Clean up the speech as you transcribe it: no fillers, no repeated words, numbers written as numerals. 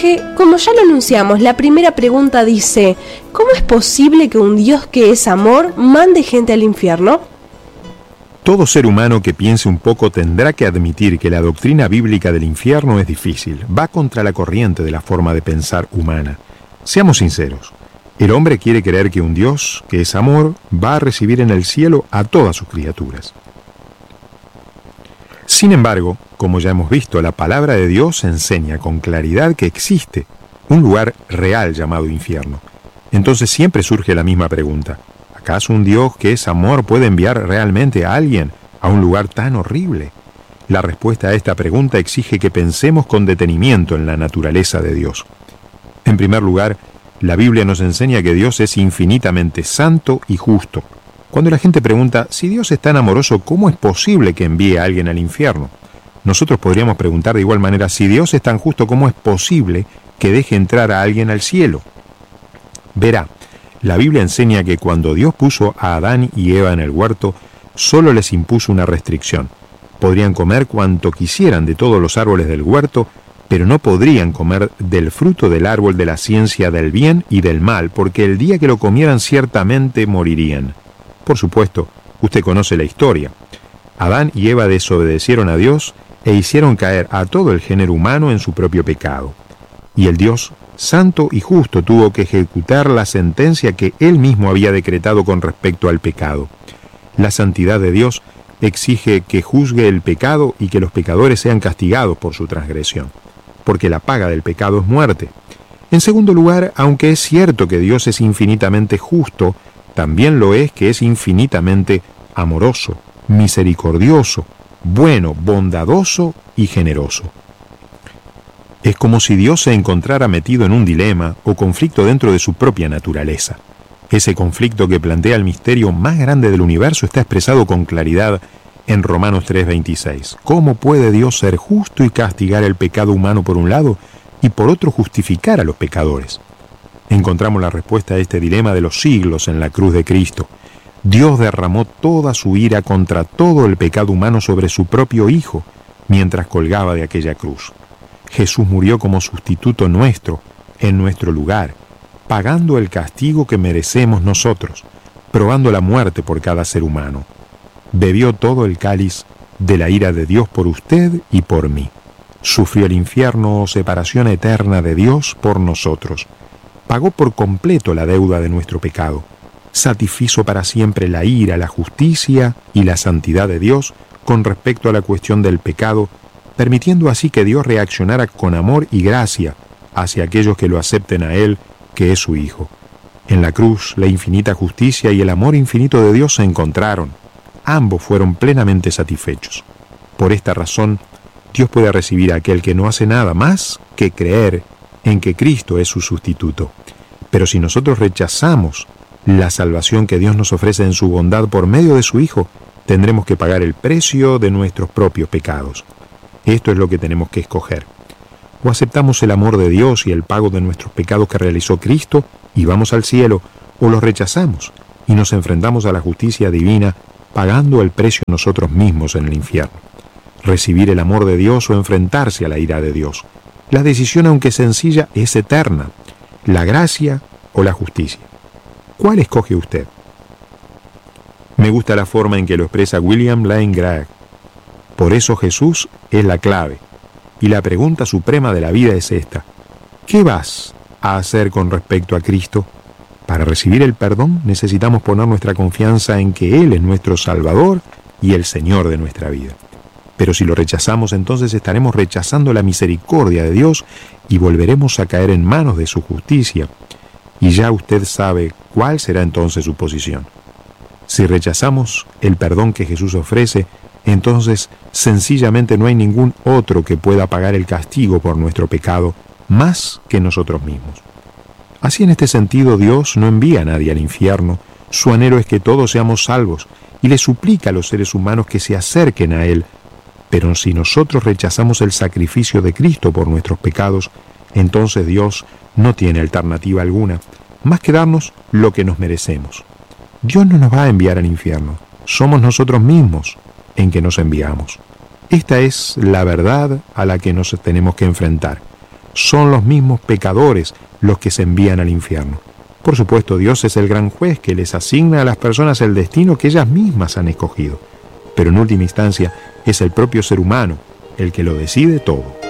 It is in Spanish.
Jorge, como ya lo anunciamos, la primera pregunta dice: ¿cómo es posible que un Dios que es amor mande gente al infierno? Todo ser humano que piense un poco tendrá que admitir que la doctrina bíblica del infierno es difícil, va contra la corriente de la forma de pensar humana. Seamos sinceros, el hombre quiere creer que un Dios, que es amor, va a recibir en el cielo a todas sus criaturas. Sin embargo, como ya hemos visto, la palabra de Dios enseña con claridad que existe un lugar real llamado infierno. Entonces siempre surge la misma pregunta: ¿acaso un Dios que es amor puede enviar realmente a alguien a un lugar tan horrible? La respuesta a esta pregunta exige que pensemos con detenimiento en la naturaleza de Dios. En primer lugar, la Biblia nos enseña que Dios es infinitamente santo y justo. Cuando la gente pregunta, si Dios es tan amoroso, ¿cómo es posible que envíe a alguien al infierno? Nosotros podríamos preguntar de igual manera, si Dios es tan justo, ¿cómo es posible que deje entrar a alguien al cielo? Verá, la Biblia enseña que cuando Dios puso a Adán y Eva en el huerto, solo les impuso una restricción. Podrían comer cuanto quisieran de todos los árboles del huerto, pero no podrían comer del fruto del árbol de la ciencia del bien y del mal, porque el día que lo comieran ciertamente morirían. Por supuesto, usted conoce la historia. Adán y Eva desobedecieron a Dios e hicieron caer a todo el género humano en su propio pecado. Y el Dios santo y justo tuvo que ejecutar la sentencia que Él mismo había decretado con respecto al pecado. La santidad de Dios exige que juzgue el pecado y que los pecadores sean castigados por su transgresión, porque la paga del pecado es muerte. En segundo lugar, aunque es cierto que Dios es infinitamente justo, también lo es que es infinitamente amoroso, misericordioso, bueno, bondadoso y generoso. Es como si Dios se encontrara metido en un dilema o conflicto dentro de su propia naturaleza. Ese conflicto que plantea el misterio más grande del universo está expresado con claridad en Romanos 3:26. ¿Cómo puede Dios ser justo y castigar el pecado humano por un lado y por otro justificar a los pecadores? Encontramos la respuesta a este dilema de los siglos en la cruz de Cristo. Dios derramó toda su ira contra todo el pecado humano sobre su propio Hijo mientras colgaba de aquella cruz. Jesús murió como sustituto nuestro, en nuestro lugar, pagando el castigo que merecemos nosotros, probando la muerte por cada ser humano. Bebió todo el cáliz de la ira de Dios por usted y por mí. Sufrió el infierno o separación eterna de Dios por nosotros. Pagó por completo la deuda de nuestro pecado. Satisfizo para siempre la ira, la justicia y la santidad de Dios con respecto a la cuestión del pecado, permitiendo así que Dios reaccionara con amor y gracia hacia aquellos que lo acepten a Él, que es su Hijo. En la cruz, la infinita justicia y el amor infinito de Dios se encontraron. Ambos fueron plenamente satisfechos. Por esta razón, Dios puede recibir a aquel que no hace nada más que creer en que Cristo es su sustituto. Pero si nosotros rechazamos la salvación que Dios nos ofrece en su bondad por medio de su Hijo, tendremos que pagar el precio de nuestros propios pecados. Esto es lo que tenemos que escoger. O aceptamos el amor de Dios y el pago de nuestros pecados que realizó Cristo y vamos al cielo, o los rechazamos y nos enfrentamos a la justicia divina pagando el precio nosotros mismos en el infierno. Recibir el amor de Dios o enfrentarse a la ira de Dios. La decisión, aunque sencilla, es eterna. La gracia o la justicia. ¿Cuál escoge usted? Me gusta la forma en que lo expresa William Lane Craig. Por eso Jesús es la clave. Y la pregunta suprema de la vida es esta: ¿qué vas a hacer con respecto a Cristo? Para recibir el perdón necesitamos poner nuestra confianza en que Él es nuestro Salvador y el Señor de nuestra vida. Pero si lo rechazamos, entonces estaremos rechazando la misericordia de Dios y volveremos a caer en manos de su justicia. Y ya usted sabe cuál será entonces su posición. Si rechazamos el perdón que Jesús ofrece, entonces sencillamente no hay ningún otro que pueda pagar el castigo por nuestro pecado más que nosotros mismos. Así, en este sentido, Dios no envía a nadie al infierno. Su anhelo es que todos seamos salvos y le suplica a los seres humanos que se acerquen a Él. Pero si nosotros rechazamos el sacrificio de Cristo por nuestros pecados, entonces Dios no tiene alternativa alguna, más que darnos lo que nos merecemos. Dios no nos va a enviar al infierno, somos nosotros mismos en que nos enviamos. Esta es la verdad a la que nos tenemos que enfrentar. son los mismos pecadores los que se envían al infierno. Por supuesto, Dios es el gran juez que les asigna a las personas el destino que ellas mismas han escogido. Pero en última instancia es el propio ser humano el que lo decide todo.